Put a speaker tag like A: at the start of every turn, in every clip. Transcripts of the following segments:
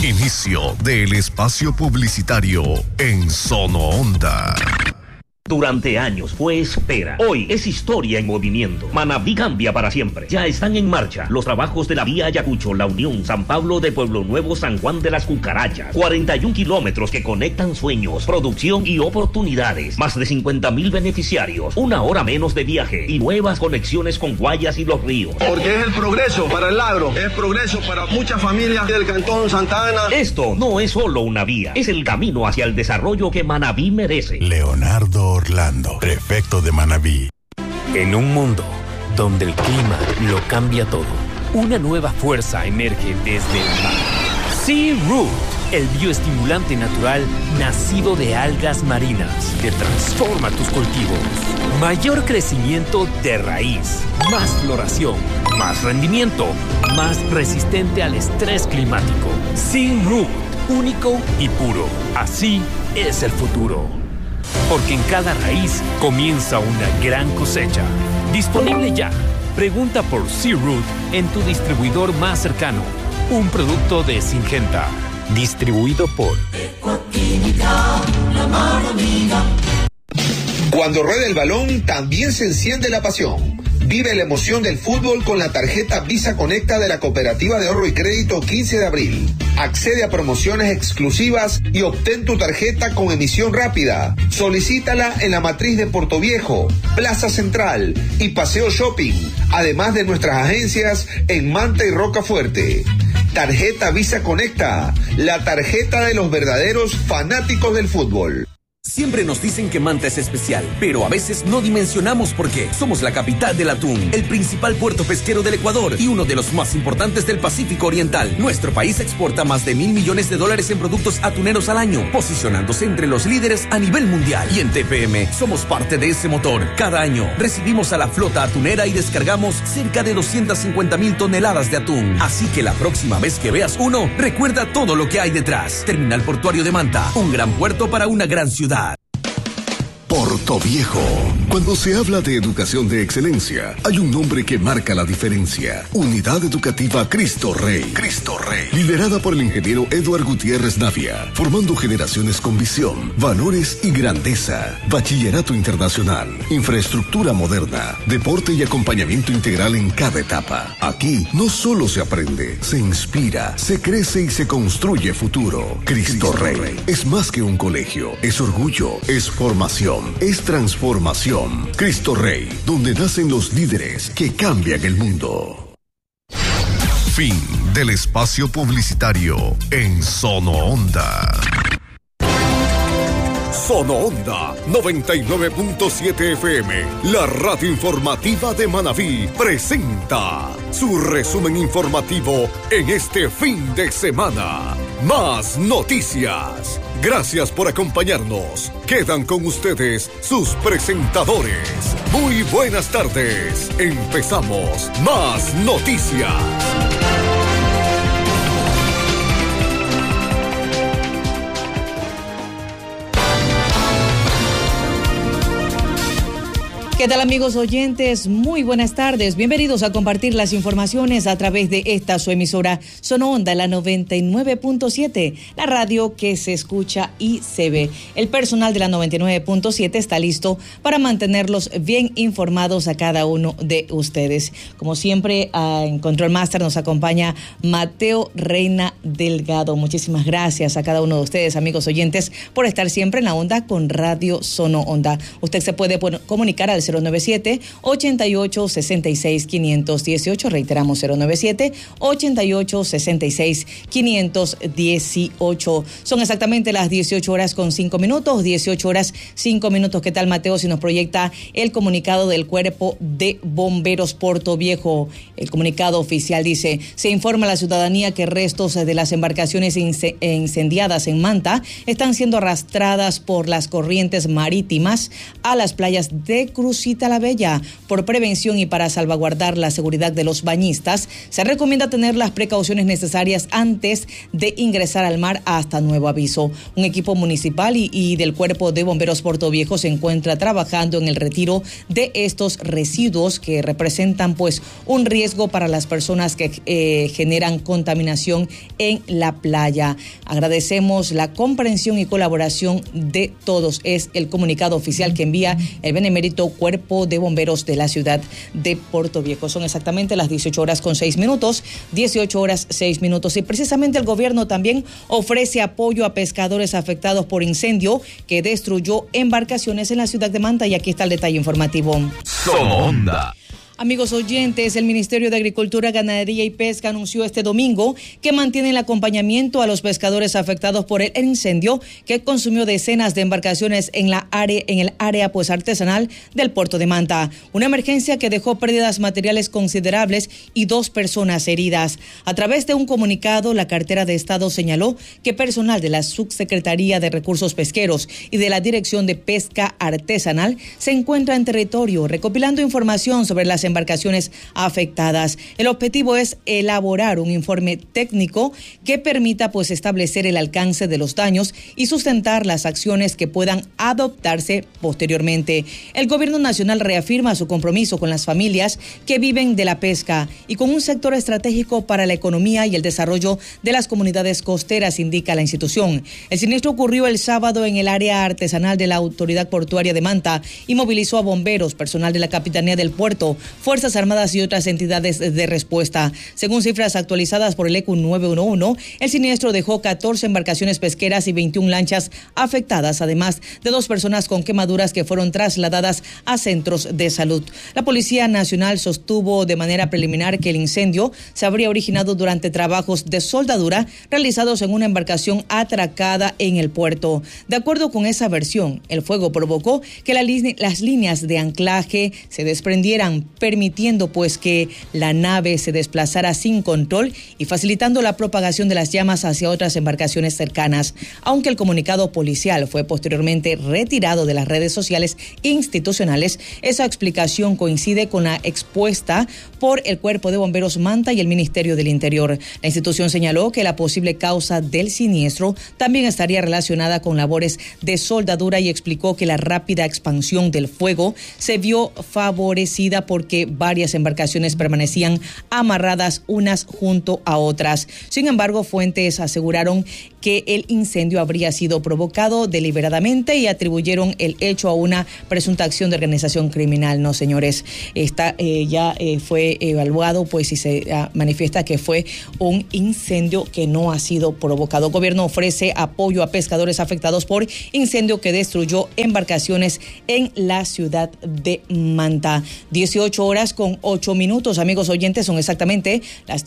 A: Inicio del espacio publicitario en Sono Onda.
B: Durante años fue espera. Hoy es historia en movimiento. Manabí cambia para siempre. Ya están en marcha los trabajos de la vía Ayacucho, La Unión, San Pablo de Pueblo Nuevo, San Juan de las Cucarachas. 41 kilómetros que conectan sueños, producción y oportunidades. Más de 50,000 beneficiarios. 1 hora menos de viaje y nuevas conexiones con Guayas y Los Ríos.
C: Porque es el progreso para el agro. Es progreso para muchas familias del Cantón Santa Ana.
B: Esto no es solo una vía. Es el camino hacia el desarrollo que Manabí merece.
D: Leonardo Orlando, prefecto de Manabí.
E: En un mundo donde el clima lo cambia todo, una nueva fuerza emerge desde el mar. Sea Root, el bioestimulante natural nacido de algas marinas que transforma tus cultivos. Mayor crecimiento de raíz, más floración, más rendimiento, más resistente al estrés climático. Sea Root, único y puro. Así es el futuro. Porque en cada raíz comienza una gran cosecha. Disponible ya. Pregunta por Sea Root en tu distribuidor más cercano. Un producto de Syngenta. Distribuido por
F: Ecuaquímica, la mano amiga.
G: Cuando rueda el balón, también se enciende la pasión. Vive la emoción del fútbol con la tarjeta Visa Conecta de la Cooperativa de Ahorro y Crédito 15 de abril. Accede a promociones exclusivas y obtén tu tarjeta con emisión rápida. Solicítala en la matriz de Portoviejo, Plaza Central y Paseo Shopping, además de nuestras agencias en Manta y Rocafuerte. Tarjeta Visa Conecta, la tarjeta de los verdaderos fanáticos del fútbol.
H: Siempre nos dicen que Manta es especial, pero a veces no dimensionamos por qué. Somos la capital del atún, el principal puerto pesquero del Ecuador y uno de los más importantes del Pacífico Oriental. Nuestro país exporta más de $1,000 millones en productos atuneros al año, posicionándose entre los líderes a nivel mundial. Y en TPM somos parte de ese motor. Cada año recibimos a la flota atunera y descargamos cerca de 250,000 toneladas de atún. Así que la próxima vez que veas uno, recuerda todo lo que hay detrás. Terminal Portuario de Manta, un gran puerto para una gran ciudad.
A: Portoviejo. Cuando se habla de educación de excelencia, hay un nombre que marca la diferencia. Unidad Educativa Cristo Rey. Cristo Rey. Liderada por el ingeniero Eduard Gutiérrez Navia, formando generaciones con visión, valores y grandeza. Bachillerato internacional, infraestructura moderna, deporte y acompañamiento integral en cada etapa. Aquí no solo se aprende, se inspira, se crece y se construye futuro. Cristo Rey es más que un colegio, es orgullo, es formación. Es transformación. Cristo Rey, donde nacen los líderes que cambian el mundo. Fin del espacio publicitario en Sono Onda.
I: Sono Onda 99.7 FM, la radio informativa de Manabí, presenta su resumen informativo en este fin de semana. Más noticias. Gracias por acompañarnos. Quedan con ustedes sus presentadores. Muy buenas tardes. Empezamos Más Noticias.
J: ¿Qué tal, amigos oyentes? Muy buenas tardes. Bienvenidos a compartir las informaciones a través de esta su emisora Sono Onda, la 99.7, la radio que se escucha y se ve. El personal de la 99.7 está listo para mantenerlos bien informados a cada uno de ustedes. Como siempre, en Control Master nos acompaña Mateo Reina Delgado. Muchísimas gracias a cada uno de ustedes, amigos oyentes, por estar siempre en la onda con Radio Sono Onda. Usted se puede comunicar al 097-8866-518. Reiteramos, 097-8866-518. Son exactamente las 18 horas con 5 minutos. 18 horas 5 minutos. ¿Qué tal, Mateo? Si nos proyecta el comunicado del Cuerpo de Bomberos Portoviejo. El comunicado oficial dice: se informa a la ciudadanía que restos de las embarcaciones incendiadas en Manta están siendo arrastradas por las corrientes marítimas a las playas de Crucería Rosita la Bella. Por prevención y para salvaguardar la seguridad de los bañistas, se recomienda tener las precauciones necesarias antes de ingresar al mar hasta nuevo aviso. Un equipo municipal y del Cuerpo de Bomberos Puerto Viejo se encuentra trabajando en el retiro de estos residuos que representan pues un riesgo para las personas que generan contaminación en la playa. Agradecemos la comprensión y colaboración de todos. Es el comunicado oficial que envía el benemérito Cuerpo de Bomberos de la ciudad de Puerto Viejo. Son exactamente las 18:06, 18:06, y precisamente el gobierno también ofrece apoyo a pescadores afectados por incendio que destruyó embarcaciones en la ciudad de Manta, y aquí está el detalle informativo.
K: Sonda.
J: Amigos oyentes, el Ministerio de Agricultura, Ganadería y Pesca anunció este domingo que mantiene el acompañamiento a los pescadores afectados por el incendio que consumió decenas de embarcaciones en el área pues artesanal del puerto de Manta. Una emergencia que dejó pérdidas materiales considerables y 2 personas heridas. A través de un comunicado, la cartera de Estado señaló que personal de la Subsecretaría de Recursos Pesqueros y de la Dirección de Pesca Artesanal se encuentra en territorio recopilando información sobre las embarcaciones afectadas. El objetivo es elaborar un informe técnico que permita pues establecer el alcance de los daños y sustentar las acciones que puedan adoptarse posteriormente. El gobierno nacional reafirma su compromiso con las familias que viven de la pesca y con un sector estratégico para la economía y el desarrollo de las comunidades costeras, indica la institución. El siniestro ocurrió el sábado en el área artesanal de la Autoridad Portuaria de Manta y movilizó a bomberos, personal de la Capitanía del Puerto, Fuerzas Armadas y otras entidades de respuesta. Según cifras actualizadas por el ECU 911, el siniestro dejó 14 embarcaciones pesqueras y 21 lanchas afectadas, además de 2 personas con quemaduras que fueron trasladadas a centros de salud. La Policía Nacional sostuvo de manera preliminar que el incendio se habría originado durante trabajos de soldadura realizados en una embarcación atracada en el puerto. De acuerdo con esa versión, el fuego provocó que las líneas de anclaje se desprendieran, permitiendo pues que la nave se desplazara sin control y facilitando la propagación de las llamas hacia otras embarcaciones cercanas. Aunque el comunicado policial fue posteriormente retirado de las redes sociales institucionales, esa explicación coincide con la expuesta por el Cuerpo de Bomberos Manta y el Ministerio del Interior. La institución señaló que la posible causa del siniestro también estaría relacionada con labores de soldadura y explicó que la rápida expansión del fuego se vio favorecida porque varias embarcaciones permanecían amarradas unas junto a otras. Sin embargo, fuentes aseguraron que el incendio habría sido provocado deliberadamente y atribuyeron el hecho a una presunta acción de organización criminal. No, señores, fue evaluado pues y se manifiesta que fue un incendio que no ha sido provocado. El gobierno ofrece apoyo a pescadores afectados por incendio que destruyó embarcaciones en la ciudad de Manta. 18:08, amigos oyentes, son exactamente las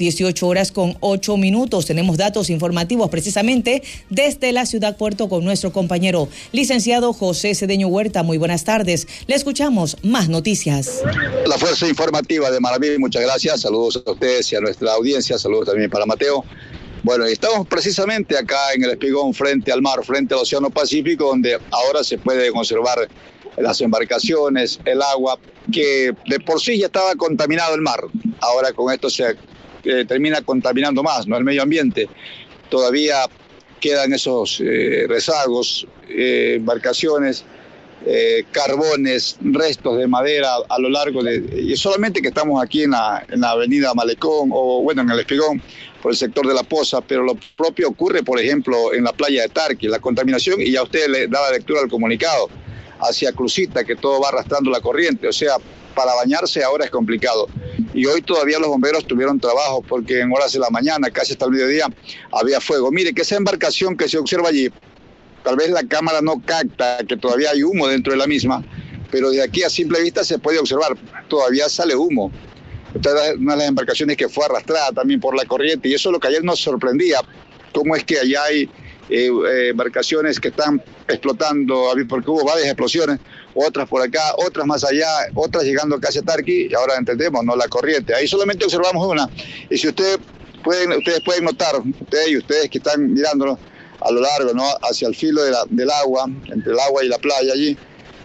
J: 18:08. Tenemos datos informativos precisamente desde la ciudad Puerto con nuestro compañero licenciado José Cedeño Huerta. Muy buenas tardes, le escuchamos. Más noticias.
L: La Fuerza Informativa de Manaví, muchas gracias, saludos a ustedes y a nuestra audiencia, saludos también para Mateo. Bueno, estamos precisamente acá en el Espigón, frente al mar, frente al Océano Pacífico, donde ahora se puede conservar las embarcaciones, el agua, que de por sí ya estaba contaminado el mar. Ahora con esto se termina contaminando más, ¿no? El medio ambiente. Todavía quedan esos rezagos, embarcaciones, carbones, restos de madera a lo largo y solamente que estamos aquí en la avenida Malecón, o bueno, en el Espigón, por el sector de La Poza, pero lo propio ocurre, por ejemplo, en la playa de Tarqui, la contaminación, y ya usted le daba lectura al comunicado, hacia Crucita, que todo va arrastrando la corriente, o sea, para bañarse ahora es complicado. Y hoy todavía los bomberos tuvieron trabajo, porque en horas de la mañana, casi hasta el mediodía, había fuego. Mire, que esa embarcación que se observa allí, tal vez la cámara no capta que todavía hay humo dentro de la misma, pero de aquí a simple vista se puede observar, todavía sale humo. Esta es una de las embarcaciones que fue arrastrada también por la corriente, y eso es lo que ayer nos sorprendía, cómo es que allá hay embarcaciones que están explotando, porque hubo varias explosiones, otras por acá, otras más allá, otras llegando casi a Tarqui, y ahora entendemos, ¿no? La corriente. Ahí solamente observamos una, y si ustedes pueden notar, ustedes que están mirándolo a lo largo, ¿no? Hacia el filo del agua, entre el agua y la playa allí,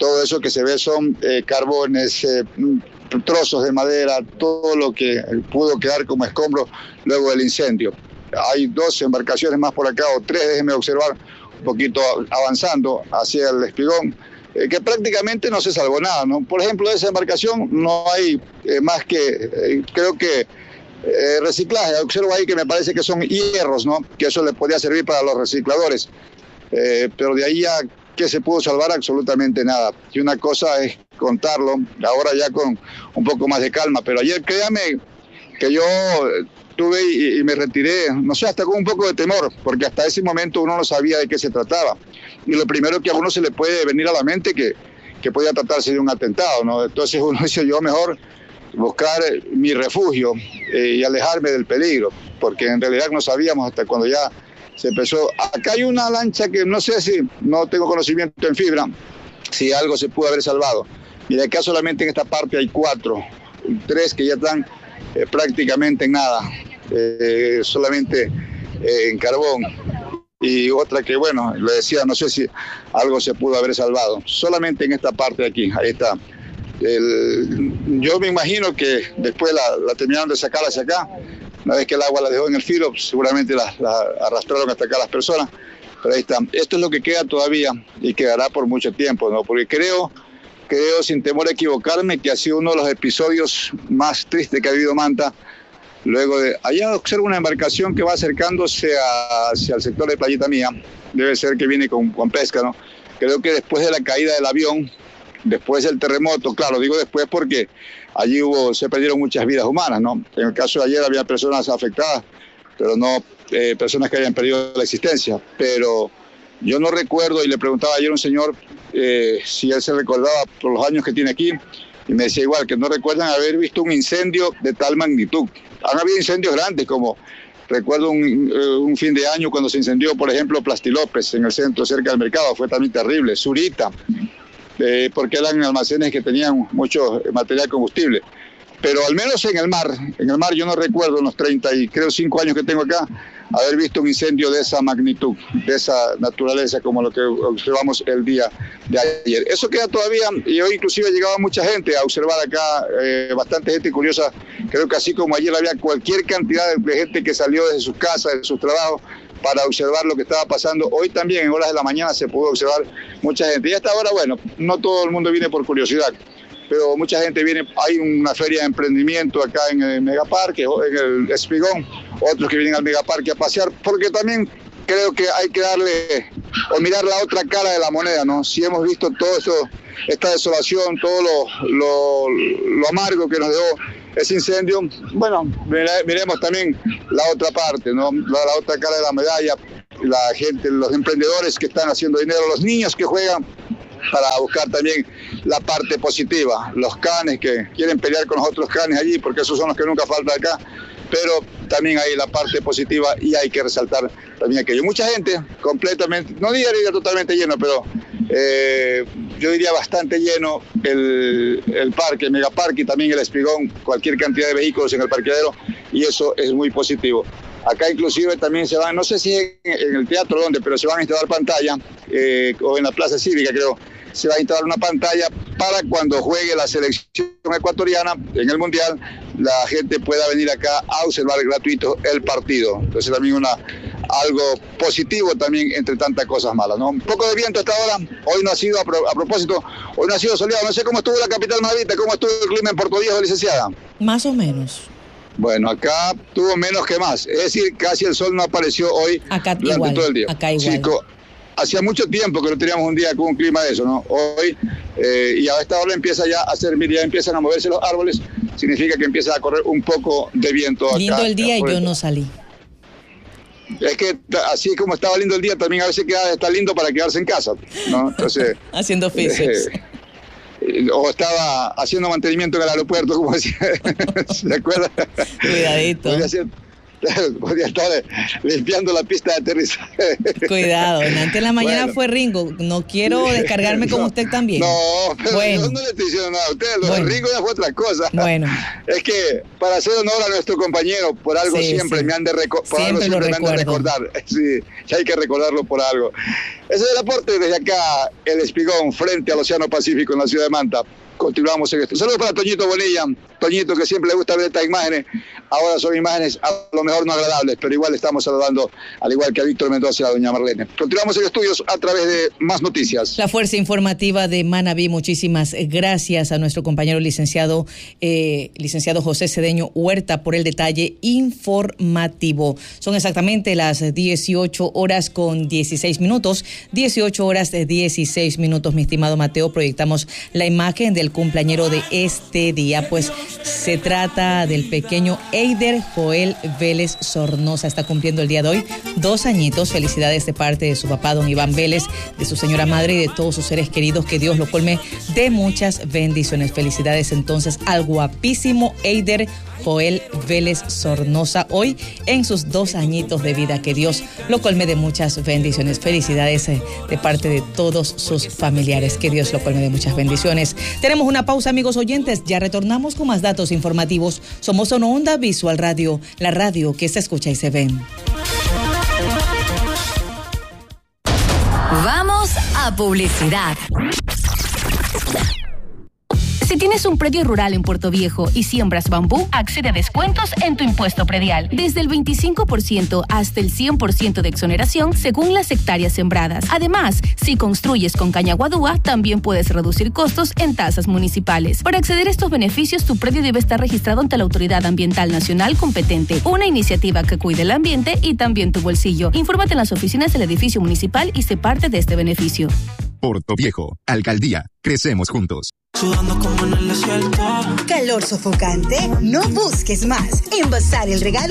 L: todo eso que se ve son carbones, trozos de madera, todo lo que pudo quedar como escombros luego del incendio. Hay 2 embarcaciones más por acá, o 3, déjenme observar, un poquito avanzando hacia el espigón, que prácticamente no se salvó nada, ¿no? Por ejemplo, de esa embarcación no hay más que, creo que, reciclaje. Observo ahí que me parece que son hierros, ¿no? Que eso le podría servir para los recicladores. Pero de ahí a que se pudo salvar absolutamente nada. Y una cosa es contarlo, ahora ya con un poco más de calma, pero ayer créame que yo tuve y me retiré, no sé, hasta con un poco de temor, porque hasta ese momento uno no sabía de qué se trataba. Y lo primero que a uno se le puede venir a la mente que podía tratarse de un atentado, ¿no? Entonces uno dice, yo mejor buscar mi refugio y alejarme del peligro, porque en realidad no sabíamos hasta cuando ya se empezó. Acá hay una lancha que no sé si, no tengo conocimiento en fibra, si algo se pudo haber salvado. Mira, acá solamente en esta parte hay 4, 3 que ya están prácticamente en nada, solamente en carbón, y otra que, bueno, le decía, no sé si algo se pudo haber salvado, solamente en esta parte de aquí, ahí está. Yo me imagino que después la terminaron de sacar hacia acá, una vez que el agua la dejó en el filo, seguramente la arrastraron hasta acá las personas, pero ahí está. Esto es lo que queda todavía y quedará por mucho tiempo, ¿no? Porque creo, sin temor a equivocarme, que ha sido uno de los episodios más tristes que ha habido Manta. Luego de allá observo una embarcación que va acercándose hacia el sector de Playita Mía, debe ser que viene con pesca, ¿no? Creo que después de la caída del avión, después del terremoto, claro, digo después porque allí se perdieron muchas vidas humanas, ¿no? En el caso de ayer había personas afectadas, pero no personas que hayan perdido la existencia. Pero yo no recuerdo, y le preguntaba ayer a un señor si él se recordaba por los años que tiene aquí, y me decía igual, que no recuerdan haber visto un incendio de tal magnitud. Han habido incendios grandes, como recuerdo un fin de año cuando se incendió, por ejemplo, Plastilópez, en el centro, cerca del mercado, fue también terrible. Zurita, porque eran almacenes que tenían mucho material combustible. Pero al menos en el mar yo no recuerdo en los 35 años que tengo acá, haber visto un incendio de esa magnitud, de esa naturaleza, como lo que observamos el día de ayer. Eso queda todavía, y hoy inclusive llegaba mucha gente a observar acá, bastante gente curiosa. Creo que así como ayer había cualquier cantidad de gente que salió desde sus casas, de sus trabajos, para observar lo que estaba pasando. Hoy también en horas de la mañana se pudo observar mucha gente. Y hasta ahora, bueno, no todo el mundo viene por curiosidad, pero mucha gente viene. Hay una feria de emprendimiento acá en el Megaparque, en el Espigón, otros que vienen al Megaparque a pasear, porque también creo que hay que darle o mirar la otra cara de la moneda, ¿no? Si hemos visto todo eso, esta desolación, todo lo amargo que nos dejó ese incendio, bueno, miremos también la otra parte, ¿no? La otra cara de la medalla, la gente, los emprendedores que están haciendo dinero, los niños que juegan para buscar también la parte positiva, los canes que quieren pelear con los otros canes allí, porque esos son los que nunca faltan acá, pero también hay la parte positiva y hay que resaltar también aquello. Mucha gente completamente, no diría totalmente lleno, pero yo diría bastante lleno el parque, el Megaparque y también el Espigón, cualquier cantidad de vehículos en el parqueadero, y eso es muy positivo. Acá inclusive también se van, no sé si en el teatro o dónde, pero se van a instalar pantalla, o en la Plaza Cívica creo, se va a instalar una pantalla para cuando juegue la selección ecuatoriana en el Mundial, la gente pueda venir acá a observar gratuito el partido. Entonces también algo positivo también entre tantas cosas malas, ¿no? Un poco de viento hasta ahora, hoy no ha sido, a propósito, hoy no ha sido soleado. No sé cómo estuvo la capital manavita, cómo estuvo el clima en Puerto Viejo, licenciada.
J: Más o menos.
L: Bueno, acá tuvo menos que más, es decir, casi el sol no apareció hoy
J: acá
L: durante
J: igual,
L: todo el día.
J: Acá igual.
L: Sí, hacía mucho tiempo que no teníamos un día con un clima de eso, ¿no? Hoy, y a esta hora empieza ya a servir, ya empiezan a moverse los árboles, significa que empieza a correr un poco de viento acá.
J: Lindo el día y yo no salí.
L: Es que así como estaba lindo el día, también a veces está lindo para quedarse en casa, ¿no? Entonces,
J: haciendo oficios.
L: O estaba haciendo mantenimiento en el aeropuerto, como decía, ¿se acuerda?
J: Cuidadito.
L: Podría estar limpiando la pista de aterrizaje.
J: Cuidado, antes en la mañana fue Ringo. No quiero descargarme con usted también.
L: No, pero yo no le estoy diciendo nada a usted. Lo de Ringo ya fue otra cosa.
J: Bueno.
L: Es que para hacer honor a nuestro compañero, por algo siempre me han de recordar. Sí, hay que recordarlo por algo. Ese es el aporte desde acá, el Espigón, frente al Océano Pacífico en la ciudad de Manta. Continuamos en esto. Saludos para Toñito Bonilla. Toñito, que siempre le gusta ver estas imágenes. Ahora son imágenes a lo mejor no agradables, pero igual estamos saludando, al igual que a Víctor Mendoza y a doña Marlene. Continuamos en estudios a través de Más Noticias.
J: La Fuerza Informativa de Manabí, muchísimas gracias a nuestro compañero licenciado José Cedeño Huerta por el detalle informativo. Son exactamente las 18 horas con 16 minutos. 18 horas de 16 minutos, mi estimado Mateo. Proyectamos la imagen del cumpleañero de este día, pues se trata del pequeño Eider Joel Vélez Sornosa. Está cumpliendo el día de hoy 2 añitos. Felicidades de parte de su papá, don Iván Vélez, de su señora madre y de todos sus seres queridos. Que Dios lo colme de muchas bendiciones. Felicidades entonces al guapísimo Eider Joel Vélez Sornosa, hoy en sus 2 añitos de vida. Que Dios lo colme de muchas bendiciones. Felicidades de parte de todos sus familiares. Que Dios lo colme de muchas bendiciones. Tenemos una pausa, amigos oyentes. Ya retornamos con más datos informativos. Somos Sono Onda Visual Radio, la radio que se escucha y se ve.
K: Vamos a publicidad. Si tienes un predio rural en Puerto Viejo y siembras bambú, accede a descuentos en tu impuesto predial. Desde el 25% hasta el 100% de exoneración según las hectáreas sembradas. Además, si construyes con caña guadúa, también puedes reducir costos en tasas municipales. Para acceder a estos beneficios, tu predio debe estar registrado ante la Autoridad Ambiental Nacional competente. Una iniciativa que cuide el ambiente y también tu bolsillo. Infórmate en las oficinas del edificio municipal y sé parte de este beneficio.
M: Puerto Viejo, Alcaldía, crecemos juntos.
N: Sudando como en el desierto.
O: Calor sofocante, no busques más. Envasar el regalo